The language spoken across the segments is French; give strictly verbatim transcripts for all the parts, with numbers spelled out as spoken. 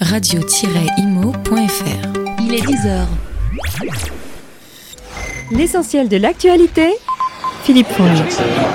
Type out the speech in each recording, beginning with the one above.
radio tiret imo point f r. Il est dix heures. L'essentiel de l'actualité, Philippe Fonge.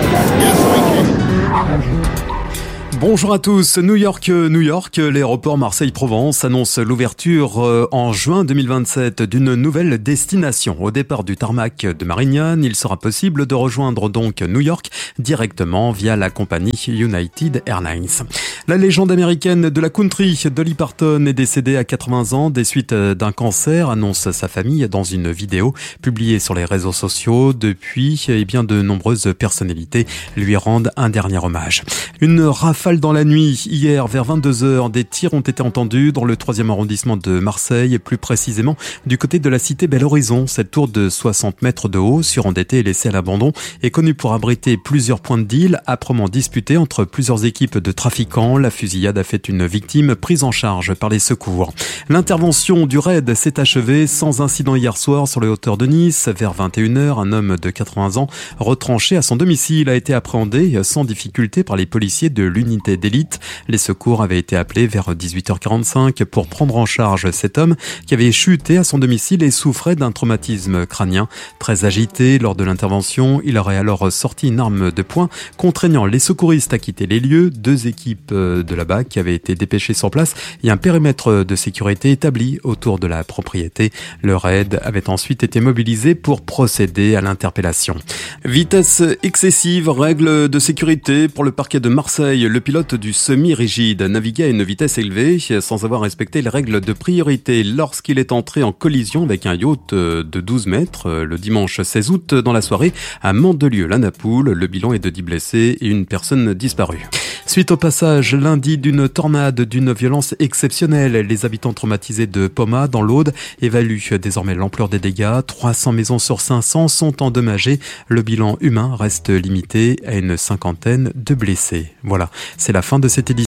Bonjour à tous. New York, New York, l'aéroport Marseille-Provence annonce l'ouverture en juin deux mille vingt-sept d'une nouvelle destination. Au départ du tarmac de Marignane, il sera possible de rejoindre donc New York directement via la compagnie United Airlines. La légende américaine de la country, Dolly Parton, est décédée à quatre-vingts ans des suites d'un cancer, annonce sa famille dans une vidéo publiée sur les réseaux sociaux. Depuis, eh bien, de nombreuses personnalités lui rendent un dernier hommage. Une rafale dans la nuit. Hier, vers vingt-deux heures, des tirs ont été entendus dans le troisième arrondissement de Marseille, et plus précisément du côté de la cité Bel Horizon. Cette tour de soixante mètres de haut, surendettée et laissée à l'abandon, est connue pour abriter plusieurs points de deal âprement disputés entre plusieurs équipes de trafiquants. La fusillade a fait une victime prise en charge par les secours. L'intervention du raid s'est achevée sans incident hier soir sur les hauteurs de Nice. Vers vingt et une heures, un homme de quatre-vingts ans retranché à son domicile a été appréhendé sans difficulté par les policiers de l'unité d'élite. Les secours avaient été appelés vers dix-huit heures quarante-cinq pour prendre en charge cet homme qui avait chuté à son domicile et souffrait d'un traumatisme crânien. Très agité lors de l'intervention, il aurait alors sorti une arme de poing, contraignant les secouristes à quitter les lieux. Deux équipes de la B A C avaient été dépêchées sur place et un périmètre de sécurité établi autour de la propriété. Le raid avait ensuite été mobilisé pour procéder à l'interpellation. Vitesse excessive, règles de sécurité pour le parquet de Marseille. Le pilote du semi-rigide naviguait à une vitesse élevée sans avoir respecté les règles de priorité lorsqu'il est entré en collision avec un yacht de douze mètres le dimanche seize août dans la soirée à Mandelieu-la-Napoule. Le bilan est de dix blessés et une personne disparue. Suite au passage lundi d'une tornade d'une violence exceptionnelle, les habitants traumatisés de Poma dans l'Aude évaluent désormais l'ampleur des dégâts. trois cents maisons sur cinq cents sont endommagées. Le bilan humain reste limité à une cinquantaine de blessés. Voilà, c'est la fin de cette édition.